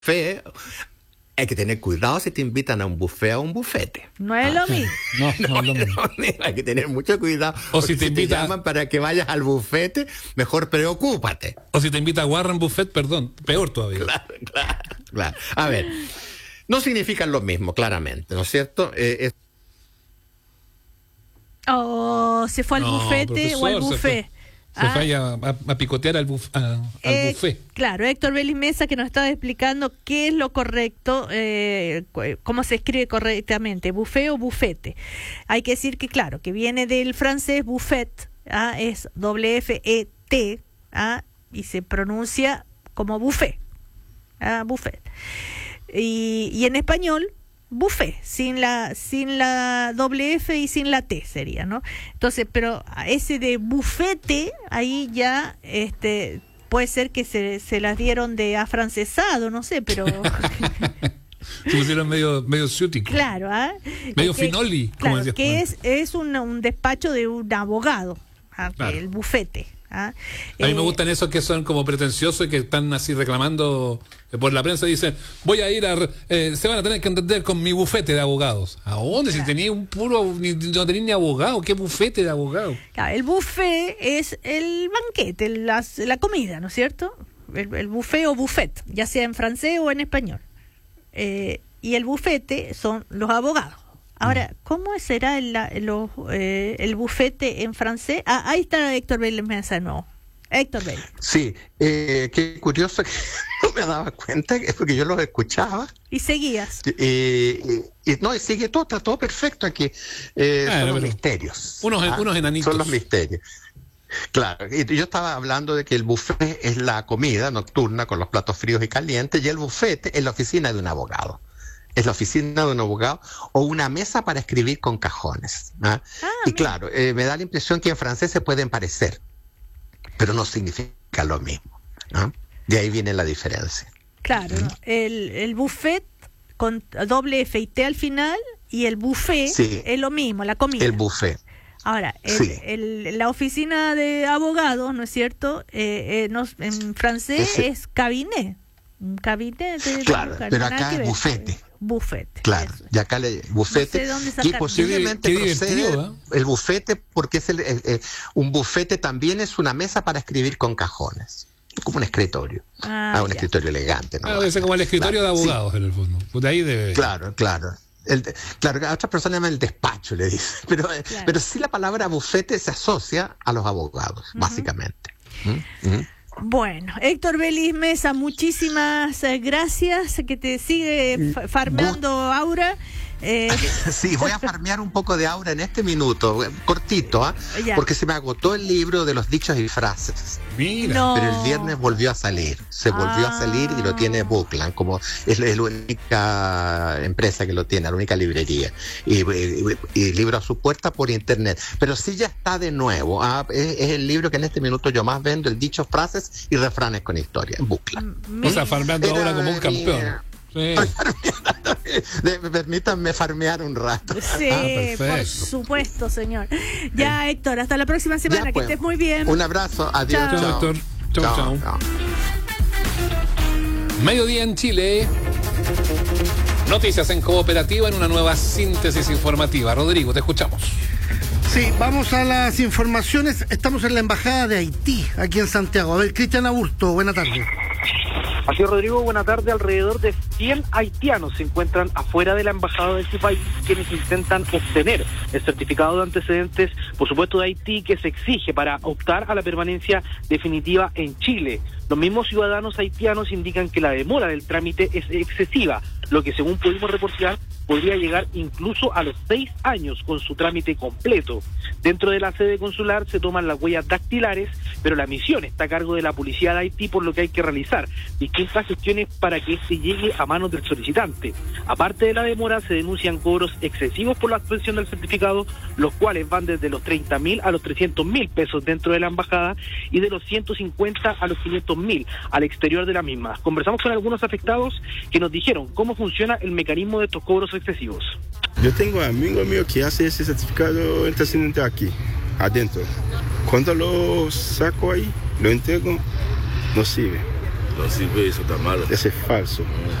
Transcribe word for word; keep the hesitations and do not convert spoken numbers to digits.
buffet, hay que tener cuidado si te invitan a un buffet o a un bufete. No es lo mismo. No, no es lo mismo. Hay que tener mucho cuidado. O si te si invita- te llaman para que vayas al bufete, mejor preocúpate. O si te invita a Warren Buffett, perdón, peor todavía. Claro, claro, claro. A ver, no significan lo mismo, claramente, ¿no es cierto? Eh, es- O se fue al No, bufete o al profesor, se buffet. fue- Se Ah, fue a, a- a picotear al, buf- a- al eh, buffet. Claro, Héctor Vélez Mesa, que nos estaba explicando qué es lo correcto, eh, cu- cómo se escribe correctamente, buffet o bufete. Hay que decir que, claro, que viene del francés buffet, ¿ah? Es doble F E T, ¿ah? Y se pronuncia como buffet, ¿ah? Buffet. Y, y en español, buffet, sin la sin la doble F y sin la T sería, ¿no? Entonces, pero ese de bufete, ahí ya este puede ser que se, se las dieron de afrancesado, no sé, pero Se pusieron medio, medio ciútico. claro, ¿ah? Medio Que- finoli, como claro, decías que tú es, es un, un despacho de un abogado, ¿ah? Claro. El bufete. ¿Ah? A mí Eh, me gustan esos que son como pretenciosos y que están así reclamando eh, por la prensa. Dicen, voy a ir a... re- Eh, se van a tener que entender con mi bufete de abogados. ¿A dónde? Si tenía un puro... Ni, no tenía ni abogado. ¿Qué bufete de abogado? Claro, el buffet es el banquete, las- la comida, ¿no es cierto? El, el buffet o buffet, ya sea en francés o en español. Eh, y el bufete son los abogados. Ahora, ¿cómo será el, la- los, eh, el bufete en francés? Ah, ahí está Héctor Vélez Mesa, no. Héctor Vélez. sí, eh, qué curioso que no me daba cuenta, que- porque yo los escuchaba. Y seguías. Eh, y, y- no, y sigue todo, está todo perfecto aquí. Eh, Claro, son los pero misterios. unos- unos enanitos. Son los misterios. Claro, y yo estaba hablando de que el buffet es la comida nocturna con los platos fríos y calientes, y el bufete es la oficina de un abogado. Es la oficina de un abogado o una mesa para escribir con cajones. ¿Ah? Ah, y mira. claro, eh, me da la impresión que en francés se pueden parecer, pero no significa lo mismo. ¿Ah? De ahí viene la diferencia. Claro, ¿no? el, el buffet con doble F y T al final y el buffet Sí. es lo mismo, la comida. El buffet. Ahora, el, Sí. el- la oficina de abogados, ¿no es cierto? Eh, eh, no, en francés Ese- es cabinet. Un cabinet de Claro, abogados, pero nada acá que es ver. bufete. Bufete. Claro, eso. y acá le bufete, No sé dónde que sacar- posiblemente Qué- qué procede divertido, ¿eh? el bufete porque es el, el- el- un bufete también es una mesa para escribir con cajones, como un escritorio, Ah, ah, un ya. escritorio elegante, ¿no? Ah, debe ser como el escritorio Claro, de sí. abogados en el fondo. Pues de ahí debe... Claro, claro. El, claro, a otras personas llaman el despacho, le dicen, pero, eh, Claro. pero sí la palabra bufete se asocia a los abogados, básicamente. ¿Mm? ¿Mm? Bueno, Héctor Vélez Mesa, muchísimas eh, gracias, que te sigue fa- farmando Aura. Eh, Sí, voy a farmear un poco de aura en este minuto, eh, cortito, ¿ah? Ya. Porque se me agotó el libro de los dichos y frases. Mira. No. Pero el viernes volvió a salir, se volvió Ah. a salir y lo tiene Bookland, como es la, es la única empresa que lo tiene, la única librería. Y, y- y libro a su puerta por internet. Pero sí ya está de nuevo. ¿Ah? Es, es el libro que en este minuto yo más vendo, el dichos, frases y refranes con historia, en Bookland. me- O sea, farmeando Era ahora como un mi- campeón. Sí. De- permítanme farmear un rato. Sí, Ah, por perfecto. supuesto, señor. Ya, Héctor, hasta la próxima semana, Ya, que pues. estés muy bien. Un abrazo, adiós. Chao. Chao, Héctor. Chao, chao. Mediodía en Chile. Noticias en cooperativa en una nueva síntesis informativa. Rodrigo, te escuchamos. Sí, vamos a las informaciones. Estamos en la Embajada de Haití, aquí en Santiago. A ver, Cristian Aburto, buena tarde. Así es, Rodrigo, buena tarde. Alrededor de cien haitianos se encuentran afuera de la embajada de su país, quienes intentan obtener el certificado de antecedentes, por supuesto, de Haití, que se exige para optar a la permanencia definitiva en Chile. Los mismos ciudadanos haitianos indican que la demora del trámite es excesiva, lo que, según pudimos reportear, podría llegar incluso a los seis años con su trámite completo. Dentro de la sede consular se toman las huellas dactilares, pero la misión está a cargo de la policía de Haití, por lo que hay que realizar distintas gestiones para que este llegue a manos del solicitante. Aparte de la demora, se denuncian cobros excesivos por la obtención del certificado, los cuales van desde los treinta mil a los trescientos mil pesos dentro de la embajada y de los ciento cincuenta a los quinientos mil al exterior de la misma. Conversamos con algunos afectados que nos dijeron cómo funciona el mecanismo de estos cobros excesivos. Yo tengo amigo mío que hace ese certificado antecedente aquí, adentro. Cuando lo saco ahí, lo entrego, no sirve. no sirve, eso está malo. Ese es falso.